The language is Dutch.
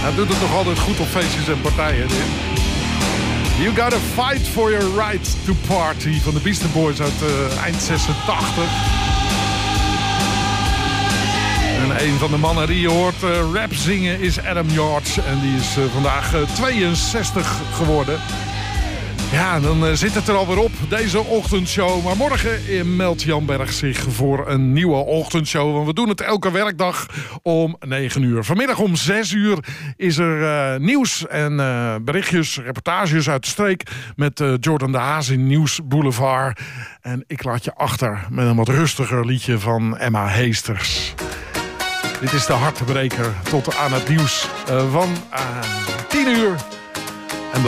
Hij doet het nog altijd goed op feestjes en partijen. You gotta fight for your right to party van de Beastie Boys uit eind 86. En een van de mannen die je hoort rap zingen is Adam Yard. En die is vandaag 62 geworden. Ja, dan zit het er alweer op, deze ochtendshow. Maar morgen meldt Jan Berg zich voor een nieuwe ochtendshow. Want we doen het elke werkdag om 9 uur. Vanmiddag om 6 uur is er nieuws en berichtjes, reportages uit de streek... met Jordan de Haas in Nieuws Boulevard. En ik laat je achter met een wat rustiger liedje van Emma Heesters. Dit is de hartebreker tot aan het nieuws van 10 uur...